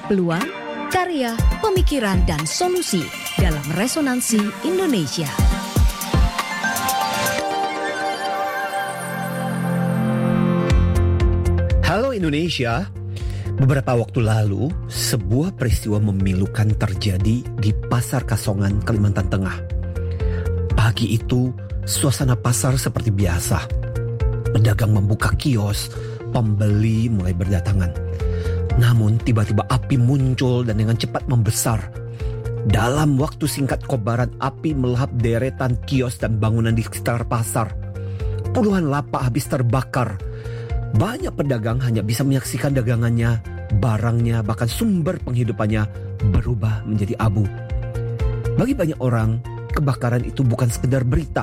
peluang, karya, pemikiran, dan solusi dalam Resonansi Indonesia. Halo Indonesia, beberapa waktu lalu sebuah peristiwa memilukan terjadi di Pasar Kasongan, Kalimantan Tengah. Pagi itu suasana pasar seperti biasa. Pedagang membuka kios, pembeli mulai berdatangan. Namun tiba-tiba api muncul dan dengan cepat membesar. Dalam waktu singkat kobaran api melahap deretan kios dan bangunan di sekitar pasar. Puluhan lapak habis terbakar. Banyak pedagang hanya bisa menyaksikan dagangannya, barangnya, bahkan sumber penghidupannya berubah menjadi abu. Bagi banyak orang, kebakaran itu bukan sekedar berita.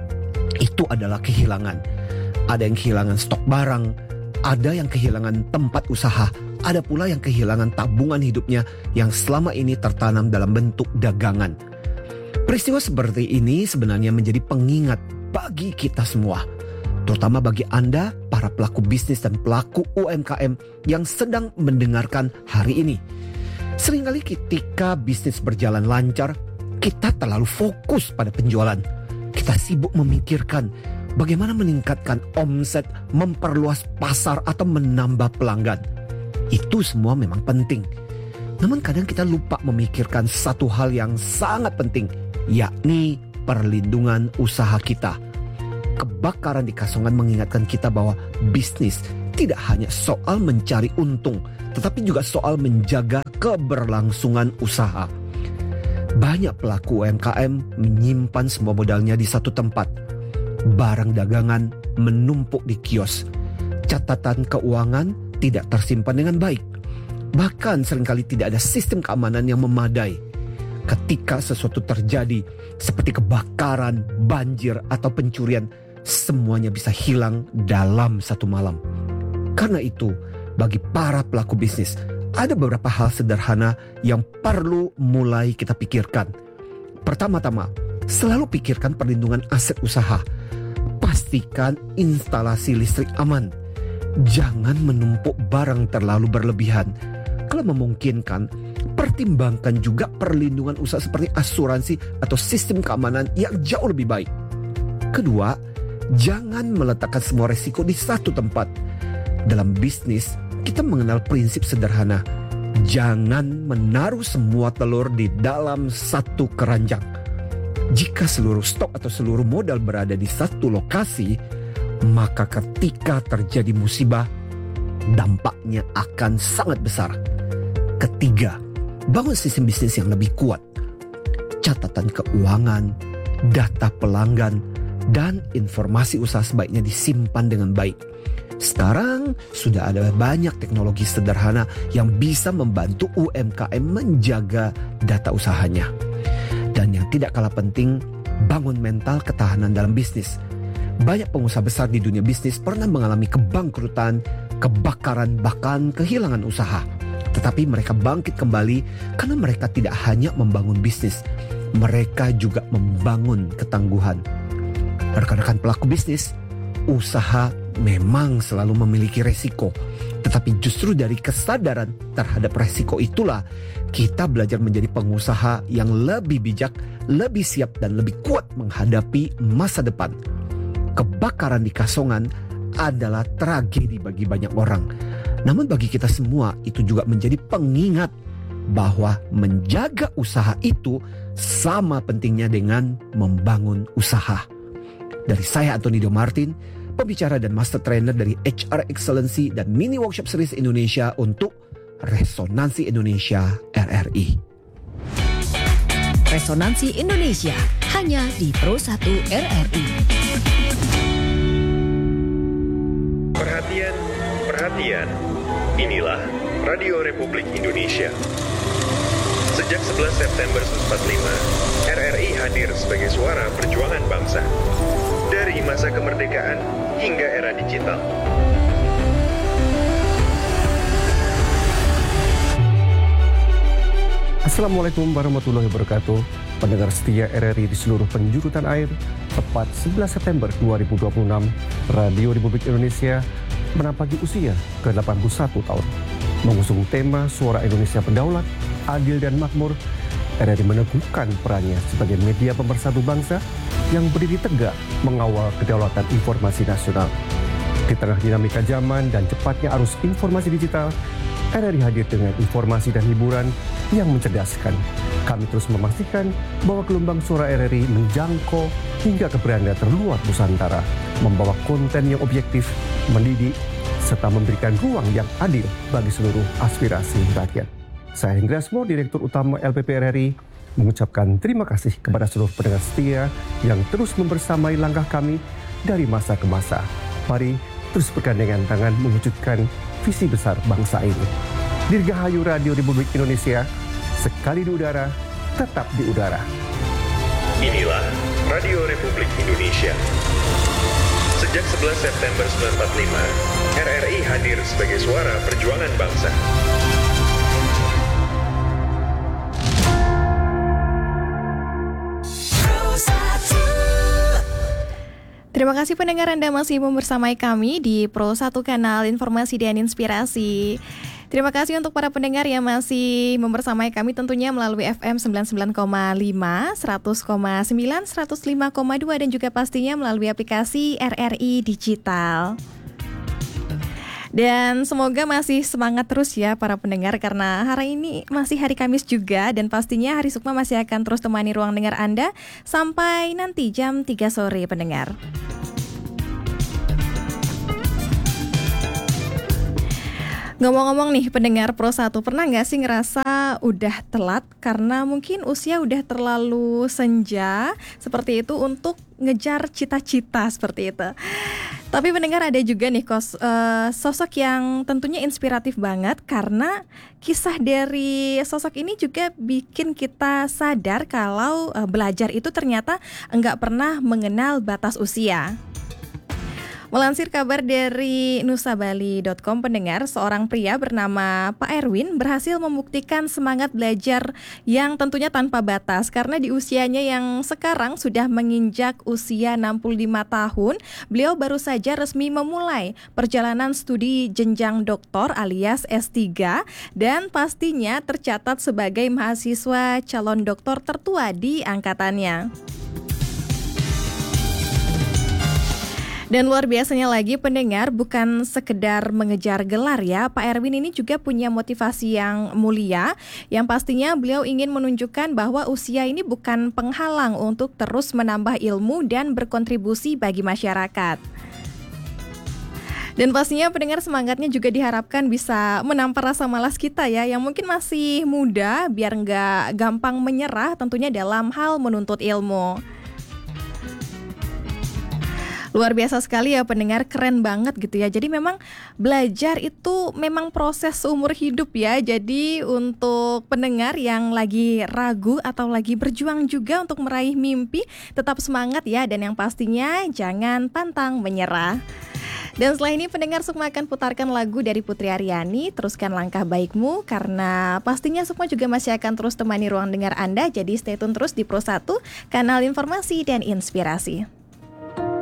Itu adalah kehilangan. Ada yang kehilangan stok barang, ada yang kehilangan tempat usaha, ada pula yang kehilangan tabungan hidupnya yang selama ini tertanam dalam bentuk dagangan. Peristiwa seperti ini sebenarnya menjadi pengingat bagi kita semua, terutama bagi Anda, para pelaku bisnis dan pelaku UMKM yang sedang mendengarkan hari ini. Seringkali ketika bisnis berjalan lancar, kita terlalu fokus pada penjualan. Kita sibuk memikirkan bagaimana meningkatkan omset, memperluas pasar, atau menambah pelanggan. Itu semua memang penting. Namun kadang kita lupa memikirkan satu hal yang sangat penting, yakni perlindungan usaha kita. Kebakaran di Kasongan mengingatkan kita bahwa bisnis tidak hanya soal mencari untung, tetapi juga soal menjaga keberlangsungan usaha. Banyak pelaku UMKM menyimpan semua modalnya di satu tempat. Barang dagangan menumpuk di kios. Catatan keuangan tidak tersimpan dengan baik. Bahkan seringkali tidak ada sistem keamanan yang memadai. Ketika sesuatu terjadi seperti kebakaran, banjir, atau pencurian, semuanya bisa hilang dalam satu malam. Karena itu, bagi para pelaku bisnis, ada beberapa hal sederhana yang perlu mulai kita pikirkan. Pertama-tama, selalu pikirkan perlindungan aset usaha. Pastikan instalasi listrik aman. Jangan menumpuk barang terlalu berlebihan. Kalau memungkinkan, pertimbangkan juga perlindungan usaha seperti asuransi atau sistem keamanan yang jauh lebih baik. Kedua, jangan meletakkan semua resiko di satu tempat. Dalam bisnis, kita mengenal prinsip sederhana. Jangan menaruh semua telur di dalam satu keranjang. Jika seluruh stok atau seluruh modal berada di satu lokasi, maka ketika terjadi musibah, dampaknya akan sangat besar. Ketiga, bangun sistem bisnis yang lebih kuat. Catatan keuangan, data pelanggan, dan informasi usaha sebaiknya disimpan dengan baik. Sekarang sudah ada banyak teknologi sederhana yang bisa membantu UMKM menjaga data usahanya. Dan yang tidak kalah penting, bangun mental ketahanan dalam bisnis. Banyak pengusaha besar di dunia bisnis pernah mengalami kebangkrutan, kebakaran, bahkan kehilangan usaha. Tetapi mereka bangkit kembali karena mereka tidak hanya membangun bisnis, mereka juga membangun ketangguhan. Rekan-rekan pelaku bisnis, usaha memang selalu memiliki resiko. Tetapi justru dari kesadaran terhadap resiko itulah kita belajar menjadi pengusaha yang lebih bijak, lebih siap, dan lebih kuat menghadapi masa depan. Kebakaran di Kasongan adalah tragedi bagi banyak orang. Namun bagi kita semua itu juga menjadi pengingat bahwa menjaga usaha itu sama pentingnya dengan membangun usaha. Dari saya Anthony Do Martin, pembicara dan master trainer dari HR Excellency dan Mini Workshop Series Indonesia untuk Resonansi Indonesia RRI. Resonansi Indonesia hanya di Pro 1 RRI. Perhatian, perhatian. Inilah Radio Republik Indonesia. Sejak 11 September 1945, RRI hadir sebagai suara perjuangan bangsa. Dari masa kemerdekaan hingga era digital. Assalamualaikum warahmatullahi wabarakatuh. Pendengar setia RRI di seluruh penjuru tanah air, tepat 11 September 2026, Radio Republik Indonesia menapaki usia ke-81 tahun. Mengusung tema Suara Indonesia Berdaulat, Adil dan Makmur, RRI meneguhkan perannya sebagai media pemersatu bangsa yang berdiri tegak mengawal kedaulatan informasi nasional. Di tengah dinamika zaman dan cepatnya arus informasi digital, RRI hadir dengan informasi dan hiburan yang mencerdaskan. Kami terus memastikan bahwa gelombang suara RRI menjangkau hingga ke beranda terluar Nusantara, membawa konten yang objektif, mendidik, serta memberikan ruang yang adil bagi seluruh aspirasi rakyat. Saya Hendra Asmo, Direktur Utama LPP RRI, mengucapkan terima kasih kepada seluruh pendengar setia yang terus membersamai langkah kami dari masa ke masa. Mari terus bergandengan tangan mewujudkan visi besar bangsa ini. Dirgahayu Radio Republik Indonesia, sekali di udara, tetap di udara. Inilah Radio Republik Indonesia. Sejak 11 September 1945, RRI hadir sebagai suara perjuangan bangsa. Terima kasih pendengar, Anda masih membersamai kami di Pro 1 Kanal Informasi dan Inspirasi. Terima kasih untuk para pendengar yang masih membersamai kami tentunya melalui FM 99,5, 100,9, 105,2 dan juga pastinya melalui aplikasi RRI Digital. Dan semoga masih semangat terus ya para pendengar, karena hari ini masih hari Kamis juga dan pastinya Hari Sukma masih akan terus temani ruang dengar Anda sampai nanti jam 3 sore pendengar. Ngomong-ngomong nih pendengar Pro 1, pernah gak sih ngerasa udah telat karena mungkin usia udah terlalu senja seperti itu untuk ngejar cita-cita seperti itu. Tapi pendengar, ada juga nih sosok yang tentunya inspiratif banget, karena kisah dari sosok ini juga bikin kita sadar kalau belajar itu ternyata enggak pernah mengenal batas usia. Melansir kabar dari nusabali.com pendengar, seorang pria bernama Pak Erwin berhasil membuktikan semangat belajar yang tentunya tanpa batas, karena di usianya yang sekarang sudah menginjak usia 65 tahun, beliau baru saja resmi memulai perjalanan studi jenjang doktor alias S3 dan pastinya tercatat sebagai mahasiswa calon doktor tertua di angkatannya. Dan luar biasanya lagi pendengar, bukan sekedar mengejar gelar ya, Pak Erwin ini juga punya motivasi yang mulia, yang pastinya beliau ingin menunjukkan bahwa usia ini bukan penghalang untuk terus menambah ilmu dan berkontribusi bagi masyarakat. Dan pastinya pendengar, semangatnya juga diharapkan bisa menampar rasa malas kita ya, yang mungkin masih muda, biar nggak gampang menyerah tentunya dalam hal menuntut ilmu. Luar biasa sekali ya pendengar, keren banget gitu ya. Jadi memang belajar itu memang proses seumur hidup ya. Jadi untuk pendengar yang lagi ragu atau lagi berjuang juga untuk meraih mimpi, tetap semangat ya. Dan yang pastinya jangan pantang menyerah. Dan setelah ini pendengar, Sukma akan putarkan lagu dari Putri Aryani, Teruskan Langkah Baikmu, karena pastinya Sukma juga masih akan terus temani ruang dengar Anda. Jadi stay tune terus di Pro 1, Kanal Informasi dan Inspirasi.